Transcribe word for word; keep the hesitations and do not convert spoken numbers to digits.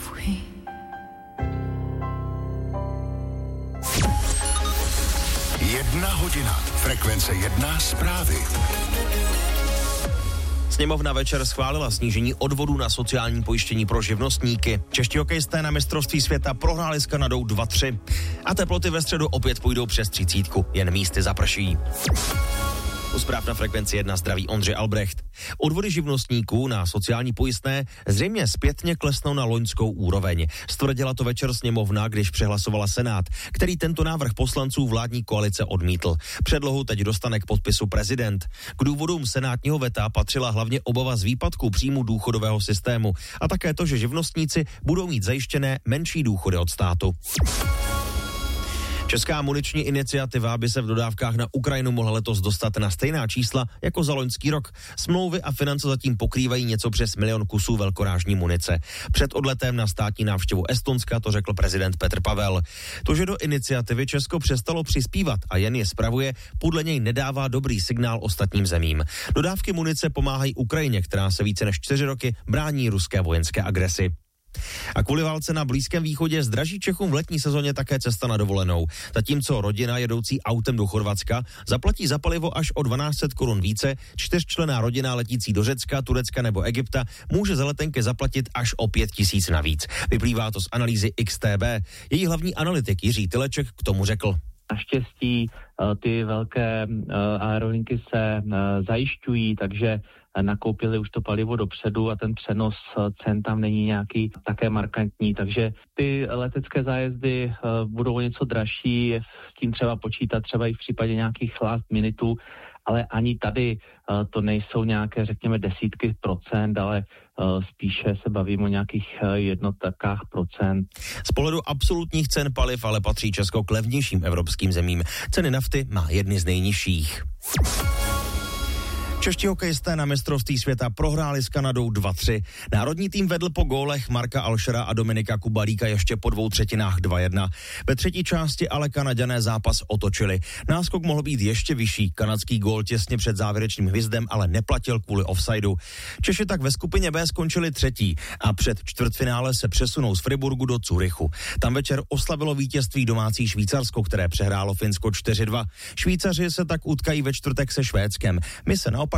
Jedna hodina. Frekvence jedna zprávy. Sněmovna večer schválila snížení odvodů na sociální pojištění pro živnostníky. Čeští hokejisté na mistrovství světa prohráli s Kanadou dva tři. A teploty ve středu opět půjdou přes třicítku, jen místy zaprší. U zpráv na Frekvenci jedna zdraví Ondřej Albrecht. Odvody živnostníků na sociální pojistné zřejmě zpětně klesnou na loňskou úroveň. Stvrdila to večer sněmovna, když přehlasovala Senát, který tento návrh poslanců vládní koalice odmítl. Předlohu teď dostane k podpisu prezident. K důvodům senátního veta patřila hlavně obava z výpadku příjmu důchodového systému a také to, že živnostníci budou mít zajištěné menší důchody od státu. Česká muniční iniciativa by se v dodávkách na Ukrajinu mohla letos dostat na stejná čísla jako za loňský rok. Smlouvy a finance zatím pokrývají něco přes milion kusů velkorážní munice. Před odletem na státní návštěvu Estonska to řekl prezident Petr Pavel. To, že do iniciativy Česko přestalo přispívat a jen je spravuje, podle něj nedává dobrý signál ostatním zemím. Dodávky munice pomáhají Ukrajině, která se více než čtyři roky brání ruské vojenské agresi. A kvůli válce na Blízkém východě zdraží Čechům v letní sezóně také cesta na dovolenou. Zatímco rodina jedoucí autem do Chorvatska zaplatí za palivo až o dvanáct set korun více, čtyřčlenná rodina letící do Řecka, Turecka nebo Egypta může za letenky zaplatit až o pět tisíc navíc. Vyplývá to z analýzy X T B. Její hlavní analytik Jiří Tyleček k tomu řekl. Naštěstí ty velké aerolinky se zajišťují, takže nakoupili už to palivo dopředu a ten přenos cen tam není nějaký také markantní, takže ty letecké zájezdy budou něco dražší, s tím třeba počítat třeba i v případě nějakých last minutů, ale ani tady to nejsou nějaké, řekněme, desítky procent, ale spíše se bavím o nějakých jednotkách procent. Z pohledu absolutních cen paliv ale patří Česko k levnějším evropským zemím. Ceny nafty má jedny z nejnižších. Čeští hokejisté na mistrovství světa prohráli s Kanadou dva tři. Národní tým vedl po gólech Marka Alšera a Dominika Kubalíka ještě po dvou třetinách dva jedna. Ve třetí části ale Kanaďané zápas otočili. Náskok mohl být ještě vyšší. Kanadský gól těsně před závěrečným hvizdem ale neplatil kvůli offsideu. Češi tak ve skupině B skončili třetí a před čtvrtfinále se přesunou z Friburgu do Curychu. Tam večer oslavilo vítězství domácí Švýcarsko, které přehrálo Finsko čtyři dva. Švýcaři se tak utkají ve čtvrtek se Švédskem. My se naopak